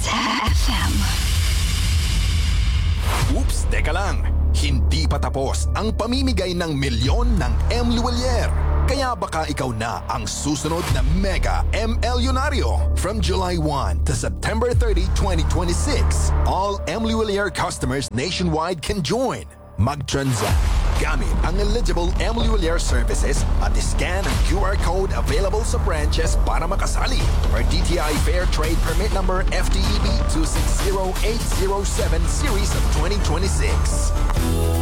Hits FM. Oops, teka lang. Hindi pa tapos ang pamimigay ng milyon ng M. Luwalier. Kaya baka ikaw na ang susunod na Mega MLyonaryo. From July 1 to September 30, 2026, all M. Luwalier customers nationwide can join. Mag-transact gamit ang eligible M. Luwalier services at scan ang QR code available sa branches para makasali. Or DTI Fair Trade Permit Number FTEB 260807 Series of 2026.